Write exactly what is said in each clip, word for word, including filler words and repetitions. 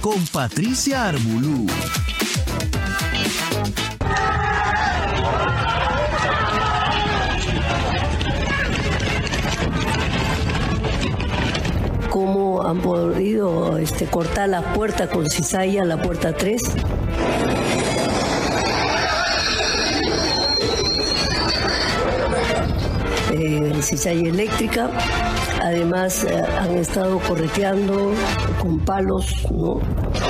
con Patricia Armbulú. ¿Cómo han podido este, cortar la puerta con cizalla, la puerta tres? Eh, cizalla eléctrica. Además, eh, han estado correteando con palos, ¿no?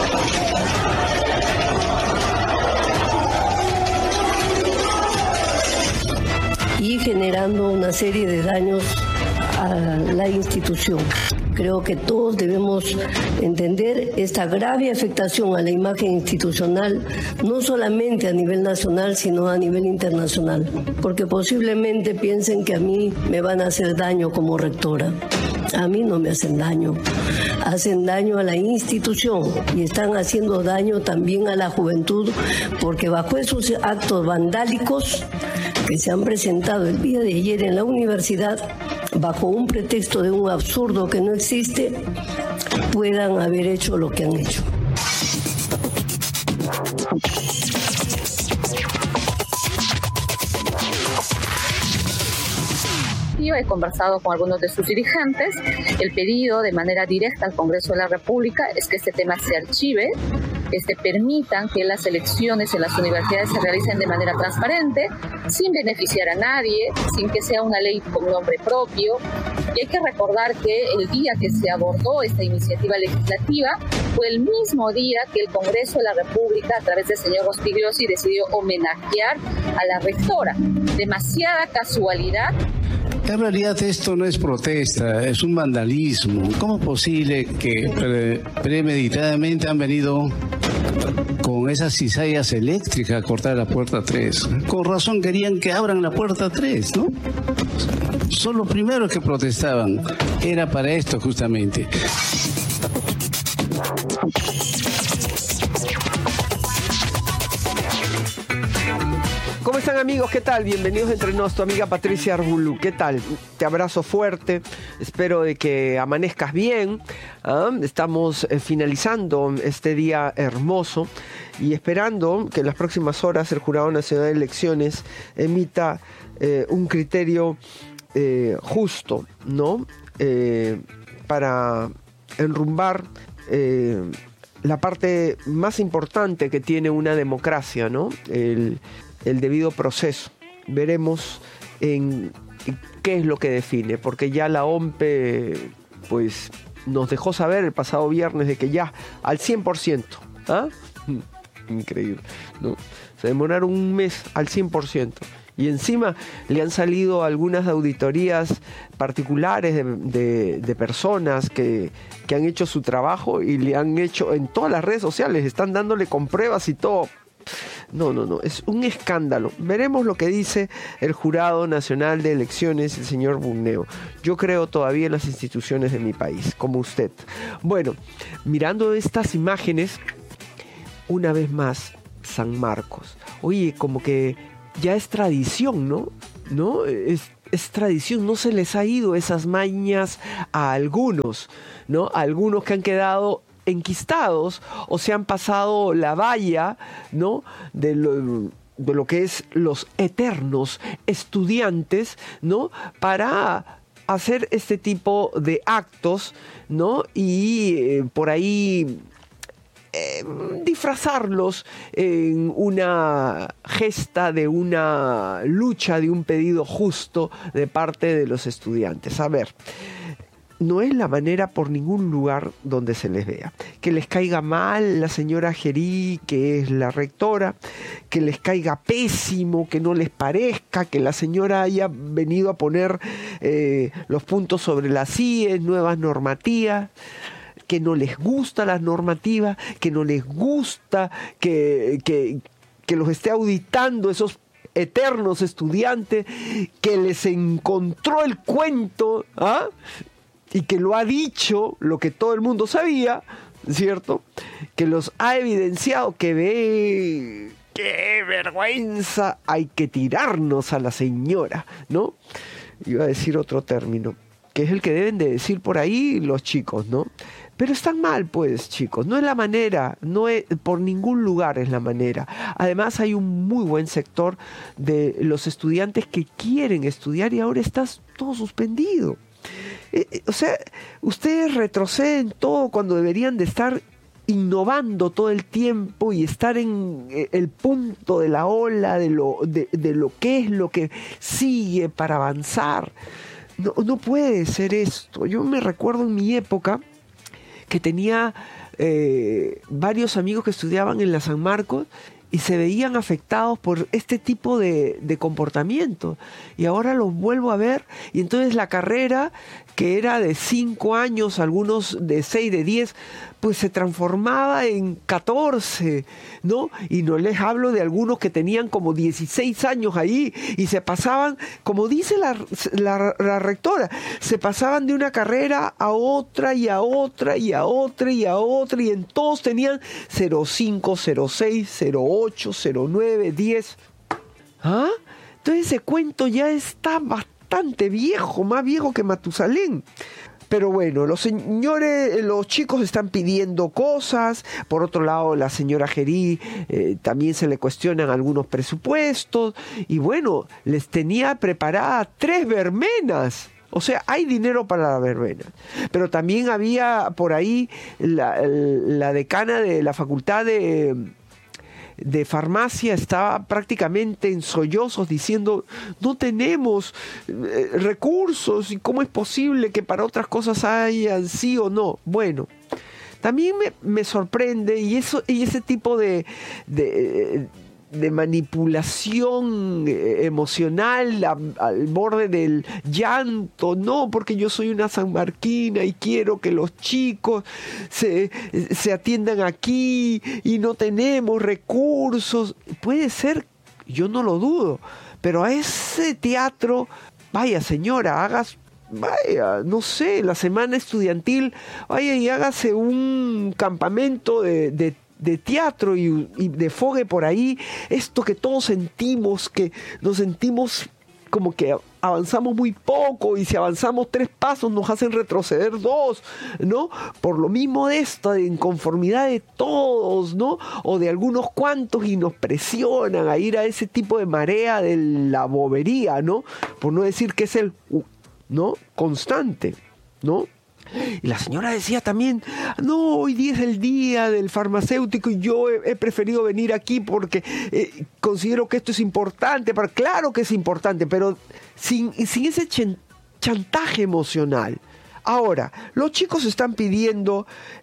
Y generando una serie de daños a la institución. Creo que todos debemos entender esta grave afectación a la imagen institucional, no solamente a nivel nacional, sino a nivel internacional, porque posiblemente piensen que a mí me van a hacer daño como rectora. A mí no me hacen daño, hacen daño a la institución y están haciendo daño también a la juventud, porque bajo esos actos vandálicos que se han presentado el día de ayer en la universidad, bajo un pretexto de un absurdo que no existe, puedan haber hecho lo que han hecho. Yo he conversado con algunos de sus dirigentes. El pedido de manera directa al Congreso de la República es que este tema se archive, este, permitan que las elecciones en las universidades se realicen de manera transparente, sin beneficiar a nadie, sin que sea una ley con nombre propio. Y hay que recordar que el día que se abordó esta iniciativa legislativa fue el mismo día que el Congreso de la República, a través del señor Rospigliosi, decidió homenajear a la rectora. Demasiada casualidad. En realidad esto no es protesta, es un vandalismo. ¿Cómo es posible que pre- premeditadamente han venido con esas cizallas eléctricas a cortar la puerta tres? Con razón querían que abran la puerta tres, ¿no? Son los primeros que protestaban. Era para esto justamente. ¿Cómo están, amigos? ¿Qué tal? Bienvenidos entre nosotros, tu amiga Patricia Armbulú. ¿Qué tal? Te abrazo fuerte. Espero de que amanezcas bien. ¿Ah? Estamos eh, finalizando este día hermoso y esperando que en las próximas horas el Jurado Nacional de Elecciones emita eh, un criterio eh, justo, ¿no? Eh, para enrumbar eh, la parte más importante que tiene una democracia, ¿no? El el debido proceso. Veremos en qué es lo que define, porque ya la O M P E pues nos dejó saber el pasado viernes de que ya al cien por ciento, ¿ah? Increíble, ¿no? Se demoraron un mes al cien por ciento. Y encima le han salido algunas auditorías particulares de, de, de personas que, que han hecho su trabajo y le han hecho en todas las redes sociales, están dándole con pruebas y todo. No, no, no, es un escándalo. Veremos lo que dice el Jurado Nacional de Elecciones, el señor Bugneo. Yo creo todavía en las instituciones de mi país, como usted. Bueno, mirando estas imágenes, una vez más, San Marcos. Oye, como que ya es tradición, ¿no? ¿No? Es, es tradición, no se les ha ido esas mañas a algunos, ¿no? A algunos que han quedado enquistados o se han pasado la valla, ¿no? de lo, de lo que es los eternos estudiantes, ¿no? Para hacer este tipo de actos, ¿no? Y eh, por ahí eh, disfrazarlos en una gesta de una lucha, de un pedido justo de parte de los estudiantes. A ver, no es la manera por ningún lugar donde se les vea. Que les caiga mal la señora Gerí, que es la rectora, que les caiga pésimo, que no les parezca, que la señora haya venido a poner eh, los puntos sobre las íes, nuevas normativas, que no les gusta las normativas, que no les gusta que, que, que los esté auditando esos eternos estudiantes, que les encontró el cuento, ¿ah? Y que lo ha dicho, lo que todo el mundo sabía, ¿cierto? Que los ha evidenciado, que ve, ¡qué vergüenza! Hay que tirarnos a la señora, ¿no? Iba a decir otro término. que es el que deben de decir por ahí los chicos, ¿no? Pero están mal, pues, chicos. No es la manera, no es, por ningún lugar es la manera. Además, hay un muy buen sector de los estudiantes que quieren estudiar y ahora está todo suspendido. Eh, o sea, ustedes retroceden todo cuando deberían de estar innovando todo el tiempo y estar en el punto de la ola de lo, de, de lo que es lo que sigue para avanzar. No, no puede ser esto. Yo me recuerdo en mi época que tenía eh, varios amigos que estudiaban en la San Marcos y se veían afectados por este tipo de, de comportamiento. Y ahora los vuelvo a ver y entonces la carrera, que era de cinco años, algunos de seis, de diez, pues se transformaba en catorce, ¿no? Y no les hablo de algunos que tenían como dieciséis años ahí y se pasaban, como dice la, la, la rectora, se pasaban de una carrera a otra y a otra y a otra y a otra y en todos tenían cero cinco, cero seis, cero ocho, cero nueve, diez. ¿Ah? Entonces ese cuento ya está bastante viejo, más viejo que Matusalén. Pero bueno, los señores, los chicos están pidiendo cosas. Por otro lado, la señora Gerí eh, también se le cuestionan algunos presupuestos. Y bueno, les tenía preparadas tres verbenas. O sea, hay dinero para la verbena. Pero también había por ahí la, la decana de la facultad de... de farmacia estaba prácticamente en sollozos diciendo no tenemos eh, recursos y cómo es posible que para otras cosas hayan sí o no. Bueno, también me, me sorprende y eso y ese tipo de, de, de manipulación emocional a, al borde del llanto, no, porque yo soy una sanmarquina y quiero que los chicos se, se atiendan aquí y no tenemos recursos. Puede ser, yo no lo dudo, pero a ese teatro, vaya señora, hagas, vaya, no sé, la semana estudiantil, vaya y hágase un campamento de, de de teatro y, y de fogue por ahí, esto que todos sentimos, que nos sentimos como que avanzamos muy poco y si avanzamos tres pasos nos hacen retroceder dos, ¿no? Por lo mismo de esta de inconformidad de todos, ¿no? O de algunos cuantos y nos presionan a ir a ese tipo de marea de la bobería, ¿no? Por no decir que es el, ¿no? Constante, ¿no? Y la señora decía también, no, hoy día es el día del farmacéutico y yo he, he preferido venir aquí porque eh, considero que esto es importante. Para, claro que es importante, pero sin, sin ese ch- chantaje emocional. Ahora, los chicos están pidiendo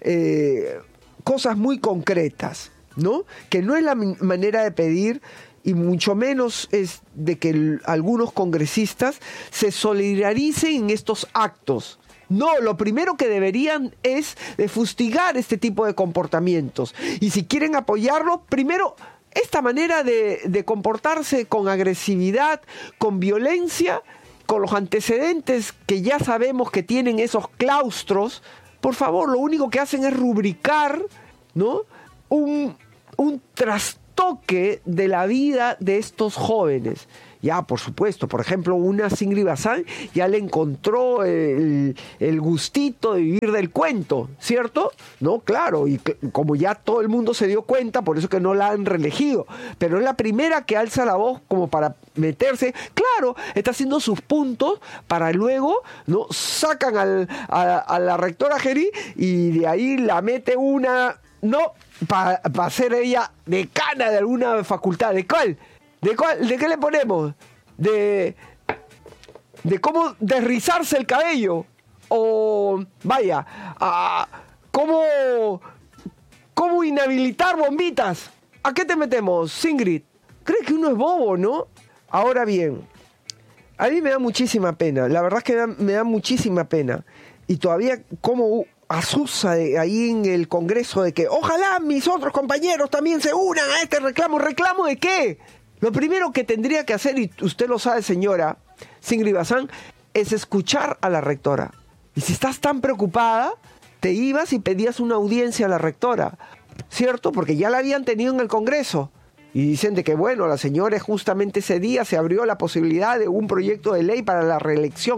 eh, cosas muy concretas, ¿no? Que no es la m- manera de pedir y mucho menos es de que el, algunos congresistas se solidaricen en estos actos. No, lo primero que deberían es de fustigar este tipo de comportamientos. Y si quieren apoyarlo, primero, esta manera de, de comportarse con agresividad, con violencia, con los antecedentes que ya sabemos que tienen esos claustros, por favor, lo único que hacen es rubricar, ¿no? Un, un trastoque de la vida de estos jóvenes. Ya, por supuesto, por ejemplo, una Ingrid Bazán ya le encontró el, el gustito de vivir del cuento, ¿cierto? No, claro, y que, como ya todo el mundo se dio cuenta, por eso que no la han reelegido, pero es la primera que alza la voz como para meterse, claro, está haciendo sus puntos para luego, ¿no? Sacan al, a, a la rectora Gerí y de ahí la mete una, no, para pa ser ella decana de alguna facultad, ¿de cuál? ¿De cuál? ¿De qué le ponemos? De, de cómo desrizarse el cabello. O, vaya, a cómo, cómo inhabilitar bombitas. ¿A qué te metemos, Ingrid? ¿Crees que uno es bobo, no? Ahora bien, a mí me da muchísima pena. La verdad es que me da, me da muchísima pena. Y todavía como asusa de ahí en el Congreso de que ojalá mis otros compañeros también se unan a este reclamo. ¿Reclamo de qué? Lo primero que tendría que hacer, y usted lo sabe, señora Ingrid Bazán, es escuchar a la rectora. Y si estás tan preocupada, te ibas y pedías una audiencia a la rectora, ¿cierto? Porque ya la habían tenido en el Congreso. Y dicen de que, bueno, la señora justamente ese día se abrió la posibilidad de un proyecto de ley para la reelección.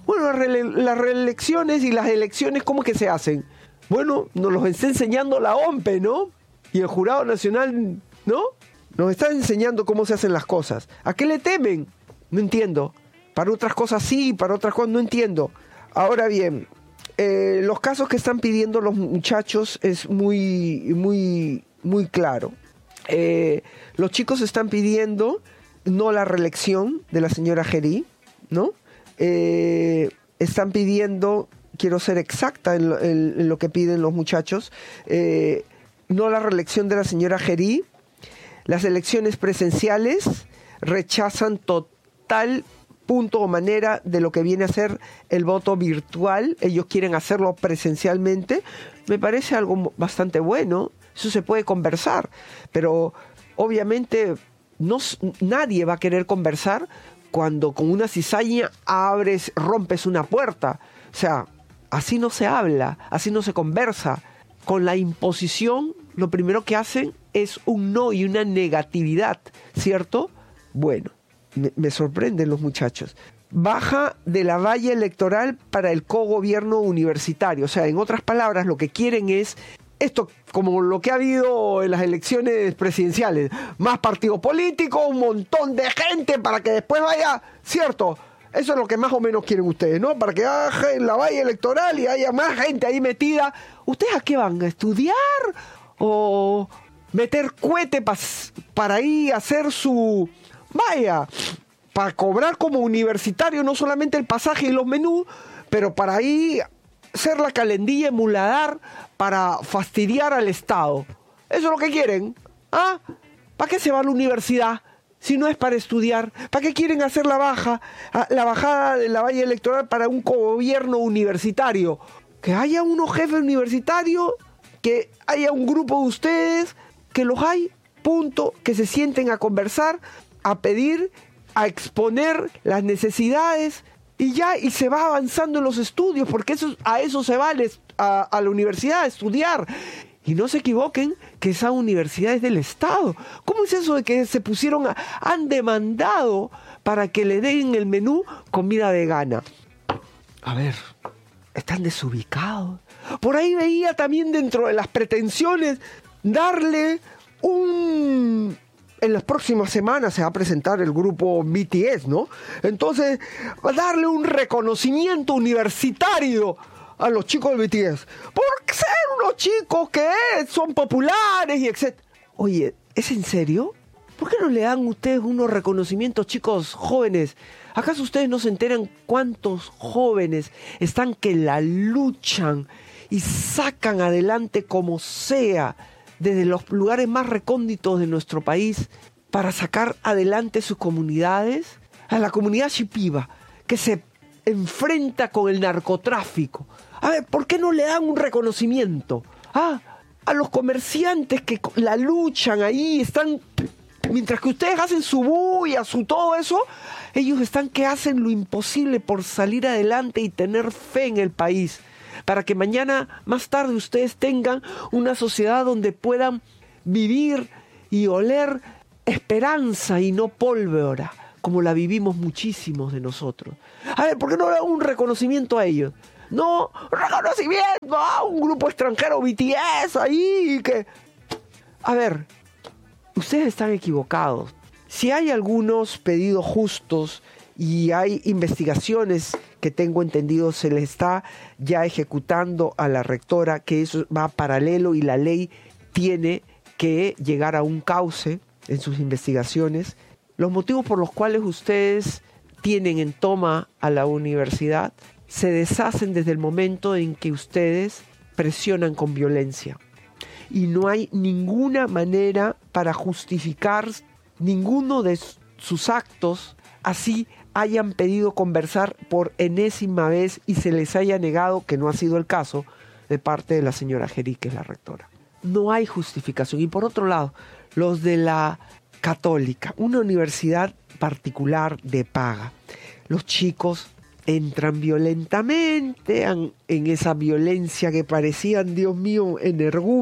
Bueno, las, re las reelecciones y las elecciones, ¿cómo que se hacen? Bueno, nos los está enseñando la O M P E, ¿no? Y el Jurado Nacional, ¿no? Nos está enseñando cómo se hacen las cosas. ¿A qué le temen? No entiendo. Para otras cosas sí, para otras cosas no entiendo. Ahora bien, eh, los casos que están pidiendo los muchachos es muy, muy, muy claro. Eh, los chicos están pidiendo no la reelección de la señora Gerí, ¿no? Eh, están pidiendo, quiero ser exacta en lo, en, en lo que piden los muchachos, eh, no la reelección de la señora Gerí. Las elecciones presenciales rechazan total punto o manera de lo que viene a ser el voto virtual. Ellos quieren hacerlo presencialmente. Me parece algo bastante bueno. Eso se puede conversar, pero obviamente no, nadie va a querer conversar cuando con una cizaña abres, rompes una puerta. O sea, así no se habla, así no se conversa. Con la imposición, lo primero que hacen es un no y una negatividad, ¿cierto? Bueno, me, me sorprenden los muchachos. Baja de la valla electoral para el cogobierno universitario. O sea, en otras palabras, lo que quieren es esto, como lo que ha habido en las elecciones presidenciales. Más partido político, un montón de gente para que después vaya, ¿cierto? Eso es lo que más o menos quieren ustedes, ¿no? Para que baje la valla electoral y haya más gente ahí metida. ¿Ustedes a qué van? ¿A estudiar? ¿O meter cohete pa, para ahí hacer su... Vaya, para cobrar como universitario no solamente el pasaje y los menús, pero para ahí ser la calendilla en Muladar para fastidiar al Estado? ¿Eso es lo que quieren? ¿Ah? ¿Para qué se va a la universidad si no es para estudiar? ¿Para qué quieren hacer la baja, la bajada de la valla electoral para un gobierno universitario? Que haya unos jefes universitarios, que haya un grupo de ustedes, que los hay, punto, que se sienten a conversar, a pedir, a exponer las necesidades y ya, y se va avanzando en los estudios, porque eso, a eso se va a, a la universidad, a estudiar. Y no se equivoquen que esa universidad es del Estado. ¿Cómo es eso de que se pusieron, a, han demandado para que le den el menú comida vegana? A ver, están desubicados. Por ahí veía también dentro de las pretensiones darle un... En las próximas semanas se va a presentar el grupo B T S, ¿no? Entonces, darle un reconocimiento universitario a los chicos del B T S. Por ser unos chicos que son populares y etcétera. Oye, ¿es en serio? ¿Por qué no le dan ustedes unos reconocimientos, chicos jóvenes? ¿Acaso ustedes no se enteran cuántos jóvenes están que la luchan y sacan adelante como sea desde los lugares más recónditos de nuestro país para sacar adelante sus comunidades? A la comunidad shipiba, que se enfrenta con el narcotráfico. A ver, ¿por qué no le dan un reconocimiento? Ah, a los comerciantes que la luchan ahí, están... Mientras que ustedes hacen su bulla, su todo eso, ellos están que hacen lo imposible por salir adelante y tener fe en el país, para que mañana, más tarde, ustedes tengan una sociedad donde puedan vivir y oler esperanza y no pólvora, como la vivimos muchísimos de nosotros. A ver, ¿por qué no le dan un reconocimiento a ellos? No, reconocimiento a un grupo extranjero B T S ahí que... A ver, ustedes están equivocados. Si hay algunos pedidos justos y hay investigaciones que tengo entendido se le está ya ejecutando a la rectora, que eso va paralelo y la ley tiene que llegar a un cauce en sus investigaciones. Los motivos por los cuales ustedes tienen en toma a la universidad se deshacen desde el momento en que ustedes presionan con violencia. Y no hay ninguna manera para justificar ninguno de sus actos, así hayan pedido conversar por enésima vez y se les haya negado, que no ha sido el caso, de parte de la señora Gerí, que es la rectora. No hay justificación. Y por otro lado, los de la Católica, una universidad particular de paga. Los chicos entran violentamente en, en esa violencia que parecían, Dios mío,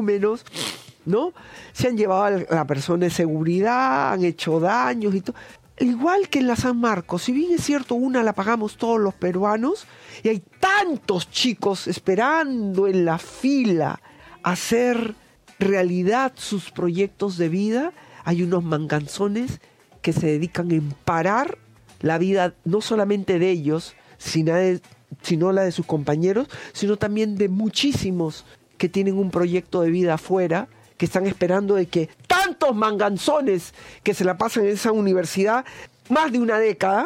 energúmenos, ¿no? Se han llevado a la persona de seguridad, han hecho daños y todo. igual que en la San Marcos, si bien es cierto, una la pagamos todos los peruanos, y hay tantos chicos esperando en la fila a hacer realidad sus proyectos de vida, hay unos manganzones que se dedican a emparar la vida no solamente de ellos, sino, de, sino la de sus compañeros, sino también de muchísimos que tienen un proyecto de vida afuera, que están esperando de que tantos manganzones que se la pasan en esa universidad más de una década,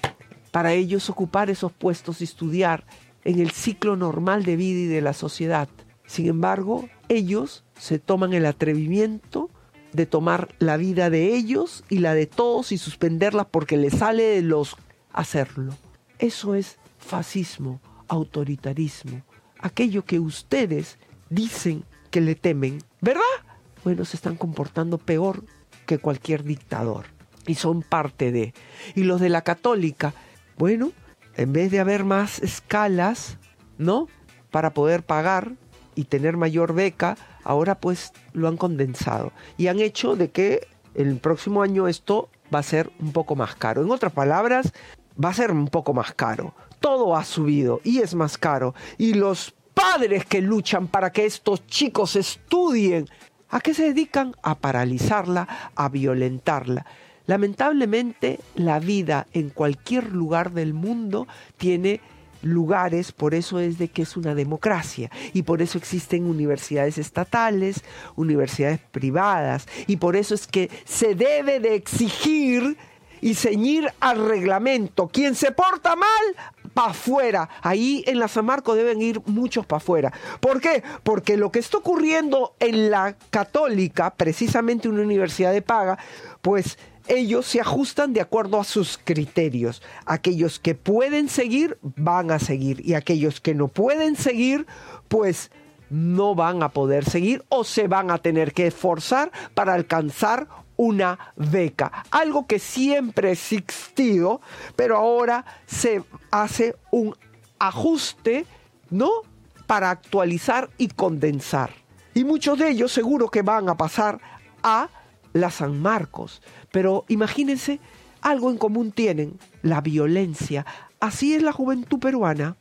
para ellos ocupar esos puestos y estudiar en el ciclo normal de vida y de la sociedad. Sin embargo, ellos se toman el atrevimiento de tomar la vida de ellos y la de todos y suspenderla porque les sale de los hacerlo. Eso es fascismo, autoritarismo, aquello que ustedes dicen que le temen, ¿verdad? Bueno, se están comportando peor que cualquier dictador y son parte de. Y los de la Católica, bueno, en vez de haber más escalas, ¿no?, para poder pagar y tener mayor beca, ahora pues lo han condensado y han hecho de que el próximo año esto va a ser un poco más caro. En otras palabras, va a ser un poco más caro. Todo ha subido y es más caro. Y los padres que luchan para que estos chicos estudien, ¿a qué se dedican? A paralizarla, a violentarla. Lamentablemente, la vida en cualquier lugar del mundo tiene lugares, por eso es de que es una democracia y por eso existen universidades estatales, universidades privadas y por eso es que se debe de exigir y ceñir al reglamento. Quien se porta mal, para afuera. Ahí en la San Marcos deben ir muchos para afuera. ¿Por qué? Porque lo que está ocurriendo en la Católica, precisamente una universidad de paga, pues ellos se ajustan de acuerdo a sus criterios. Aquellos que pueden seguir, van a seguir. Y aquellos que no pueden seguir, pues no van a poder seguir o se van a tener que esforzar para alcanzar una beca. Algo que siempre ha existido, pero ahora se hace un ajuste, ¿no?, para actualizar y condensar. Y muchos de ellos seguro que van a pasar a la San Marcos. Pero imagínense, algo en común tienen: la violencia. Así es la juventud peruana,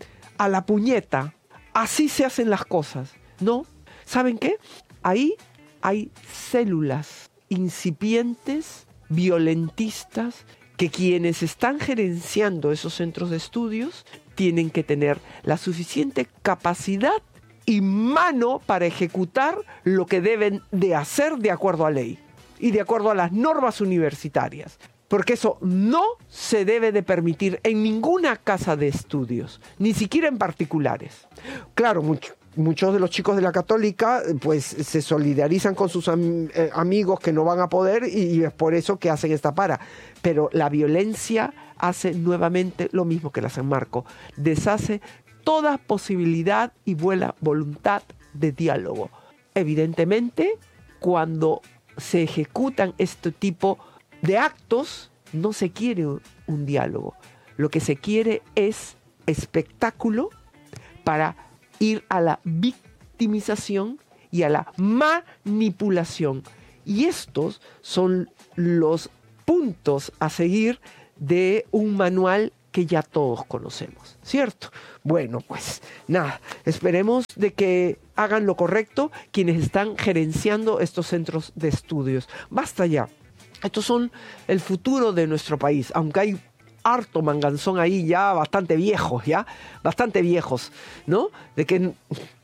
a la puñeta. Así se hacen las cosas, ¿no? ¿Saben qué? Ahí hay células incipientes, violentistas, que quienes están gerenciando esos centros de estudios tienen que tener la suficiente capacidad y mano para ejecutar lo que deben de hacer de acuerdo a ley y de acuerdo a las normas universitarias. Porque eso no se debe de permitir en ninguna casa de estudios, ni siquiera en particulares. Claro, mucho. Muchos de los chicos de la Católica pues se solidarizan con sus am- eh, amigos que no van a poder y, y es por eso que hacen esta para. Pero la violencia hace nuevamente lo mismo que la San Marcos. Deshace toda posibilidad y buena voluntad de diálogo. Evidentemente, cuando se ejecutan este tipo de actos, no se quiere un diálogo. Lo que se quiere es espectáculo para ir a la victimización y a la manipulación. Y estos son los puntos a seguir de un manual que ya todos conocemos, ¿cierto? Bueno, pues nada, esperemos de que hagan lo correcto quienes están gerenciando estos centros de estudios. Basta ya. Estos son el futuro de nuestro país, aunque hay harto manganzón ahí ya bastante viejos, ya, bastante viejos, ¿no? De que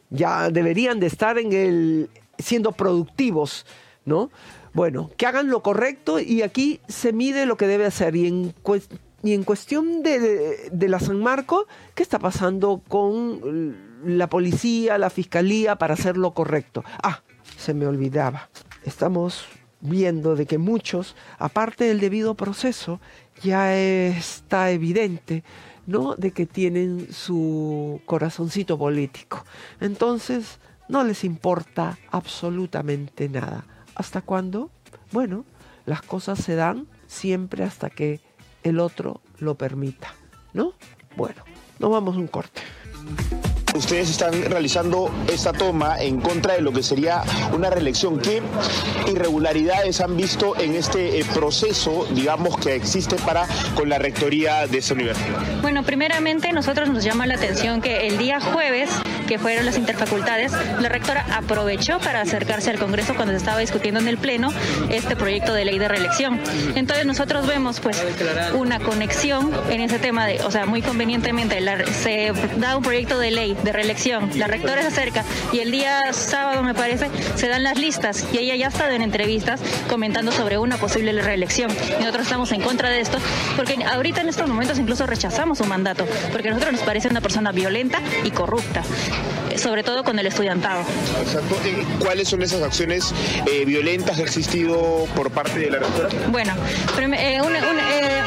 ya deberían de estar en el, siendo productivos, ¿no? Bueno, que hagan lo correcto y aquí se mide lo que debe hacer. Y en, y en cuestión de, de, de la San Marcos, ¿qué está pasando con la policía, la fiscalía para hacer lo correcto? Ah, se me olvidaba. Estamos viendo de que muchos, aparte del debido proceso, ya está evidente, ¿no?, de que tienen su corazoncito político. Entonces, no les importa absolutamente nada. ¿Hasta cuándo? Bueno, las cosas se dan siempre hasta que el otro lo permita, ¿no? Bueno, nos vamos a un corte. ustedes están realizando esta toma en contra de lo que sería una reelección. ¿Qué irregularidades han visto en este eh, proceso, digamos, que existe para con la rectoría de esta universidad? Bueno, primeramente nosotros nos llama la atención que el día jueves, que fueron las interfacultades, la rectora aprovechó para acercarse al Congreso cuando se estaba discutiendo en el Pleno este proyecto de ley de reelección. Entonces nosotros vemos pues una conexión en ese tema de, o sea, muy convenientemente la, se da un proyecto de ley de reelección, la rectora se acerca y el día sábado, me parece, se dan las listas y ella ya está en entrevistas comentando sobre una posible reelección. Y nosotros estamos en contra de esto porque ahorita en estos momentos incluso rechazamos su mandato, porque a nosotros nos parece una persona violenta y corrupta, sobre todo con el estudiantado. Exacto. ¿Cuáles son esas acciones eh, violentas que ha existido por parte de la rectora? Bueno, eh, una, una, eh,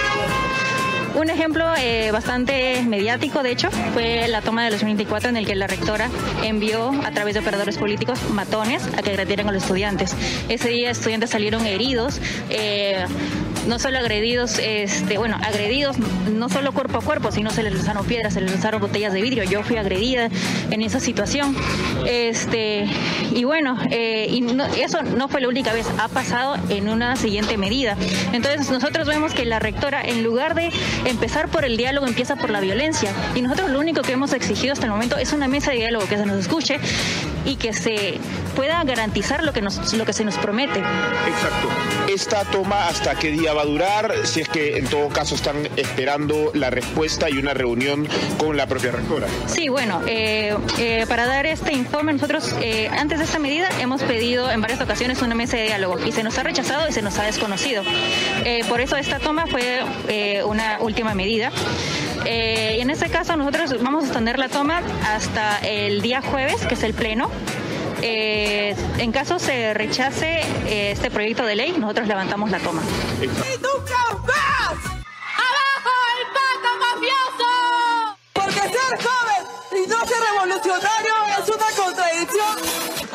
un ejemplo eh, bastante mediático, de hecho, fue la toma de los veinticuatro en el que la rectora envió a través de operadores políticos matones a que agredieran a los estudiantes. Ese día estudiantes salieron heridos, eh, no solo agredidos, este, bueno, agredidos no solo cuerpo a cuerpo, sino se les lanzaron piedras, se les lanzaron botellas de vidrio. Yo fui agredida en esa situación. Este, y bueno, eh, y no, eso no fue la única vez, ha pasado en una siguiente medida. Entonces nosotros vemos que la rectora, en lugar de empezar por el diálogo, empieza por la violencia. Y nosotros lo único que hemos exigido hasta el momento es una mesa de diálogo que se nos escuche y que se pueda garantizar lo que nos, lo que se nos promete. Exacto. ¿Esta toma hasta qué día va a durar? Si es que en todo caso están esperando la respuesta y una reunión con la propia rectora. Sí, bueno, eh, eh, para dar este informe, nosotros eh, antes de esta medida hemos pedido en varias ocasiones una mesa de diálogo y se nos ha rechazado y se nos ha desconocido. Eh, por eso esta toma fue eh, una última medida. Eh, y en este caso nosotros vamos a extender la toma hasta el día jueves, que es el pleno. Eh, en caso se rechace eh, este proyecto de ley, nosotros levantamos la toma. ¡Y nunca más! ¡Abajo el pato mafioso! Porque ser joven y no ser revolucionario es una contradicción.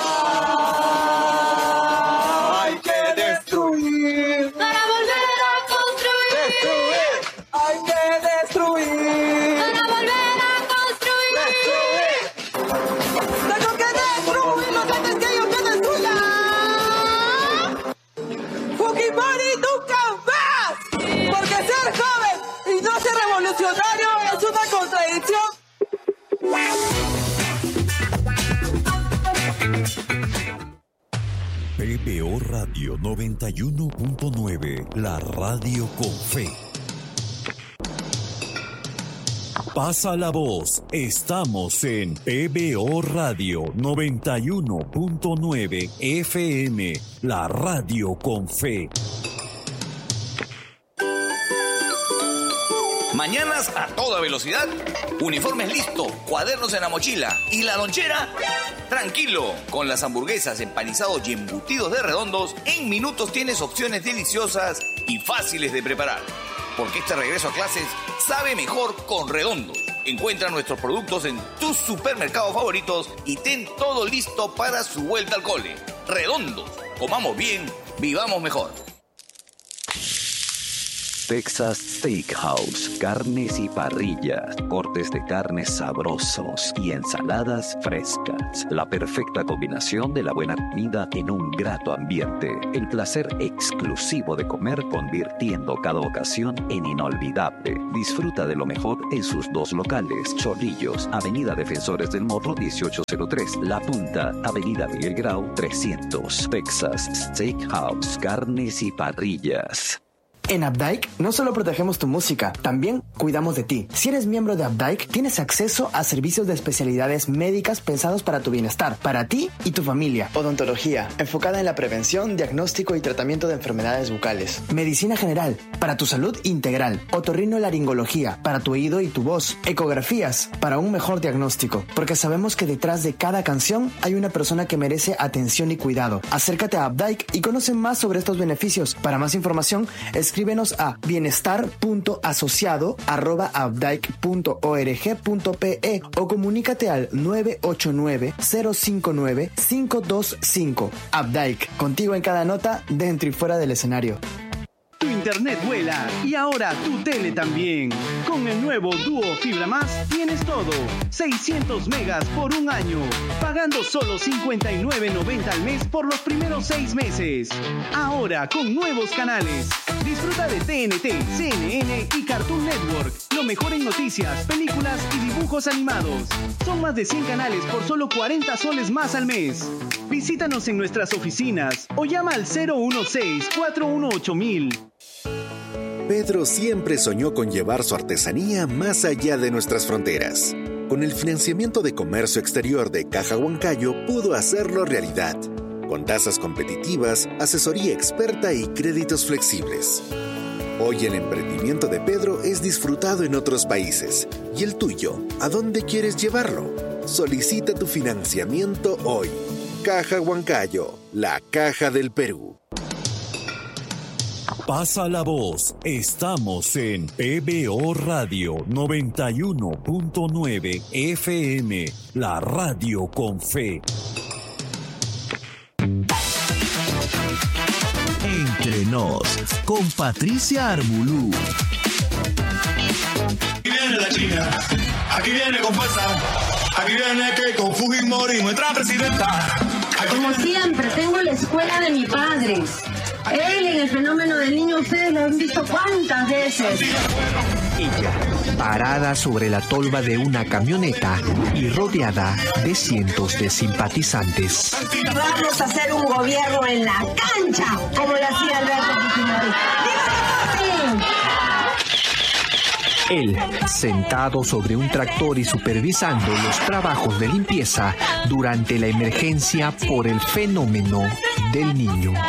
Hay que destruir para volver a construir. Destruir. Hay que destruir para volver a construir. Destruir. Tengo que destruir los antes que ellos me destruyan. Fujimori nunca más. Porque ser joven y no ser revolucionario es una contradicción. P B O Radio noventa y uno punto nueve, la radio con fe. Pasa la voz, estamos en P B O Radio noventa y uno punto nueve F M, la radio con fe. Mañanas a toda velocidad, uniformes listos, cuadernos en la mochila y la lonchera. Tranquilo, con las hamburguesas, empanizados y embutidos de Redondos, en minutos tienes opciones deliciosas y fáciles de preparar. Porque este regreso a clases sabe mejor con Redondos. Encuentra nuestros productos en tus supermercados favoritos y ten todo listo para su vuelta al cole. Redondos, comamos bien, vivamos mejor. Texas Steakhouse, carnes y parrillas, cortes de carnes sabrosos y ensaladas frescas. La perfecta combinación de la buena comida en un grato ambiente. El placer exclusivo de comer convirtiendo cada ocasión en inolvidable. Disfruta de lo mejor en sus dos locales. Chorrillos, Avenida Defensores del Morro dieciocho cero tres. La Punta, Avenida Miguel Grau trescientos. Texas Steakhouse, carnes y parrillas. En Updike no solo protegemos tu música, también cuidamos de ti. Si eres miembro de Updike, tienes acceso a servicios de especialidades médicas pensados para tu bienestar, para ti y tu familia. Odontología, enfocada en la prevención, diagnóstico y tratamiento de enfermedades bucales. Medicina general, para tu salud integral. Otorrinolaringología, para tu oído y tu voz. Ecografías, para un mejor diagnóstico. Porque sabemos que detrás de cada canción hay una persona que merece atención y cuidado. Acércate a Updike y conoce más sobre estos beneficios. Para más información, escribe Escríbenos a bienestar punto asociado arroba updike punto org punto pe o comunícate al nueve ocho nueve, cero cinco nueve, cinco dos cinco. Updike, contigo en cada nota, dentro y fuera del escenario. Tu internet vuela y ahora tu tele también. Con el nuevo Duo Fibra Más tienes todo. seiscientos megas por un año, pagando solo cincuenta y nueve noventa al mes por los primeros seis meses. Ahora con nuevos canales. Disfruta de T N T, C N N y Cartoon Network. Lo mejor en noticias, películas y dibujos animados. Son más de cien canales por solo cuarenta soles más al mes. Visítanos en nuestras oficinas o llama al cero uno seis, cuatro uno ocho mil. Pedro siempre soñó con llevar su artesanía más allá de nuestras fronteras. Con el financiamiento de comercio exterior de Caja Huancayo pudo hacerlo realidad. Con tasas competitivas, asesoría experta y créditos flexibles. Hoy el emprendimiento de Pedro es disfrutado en otros países. ¿Y el tuyo? ¿A dónde quieres llevarlo? Solicita tu financiamiento hoy. Caja Huancayo, la caja del Perú. Pasa la voz. Estamos en P B O Radio noventa y uno punto nueve F M, la radio con fe. Entre nos, con Patricia Arbulú. Aquí viene la China, aquí viene con fuerza, aquí viene que con Fujimori, nuestra presidenta. Como siempre, tengo la escuela de mi padre. Él en el fenómeno del niño, ustedes lo han visto cuántas veces. Ella, parada sobre la tolva de una camioneta y rodeada de cientos de simpatizantes. Vamos a hacer un gobierno en la cancha, como lo hacía Alberto Fujimori. Él, sentado sobre un tractor y supervisando los trabajos de limpieza durante la emergencia por el fenómeno del niño.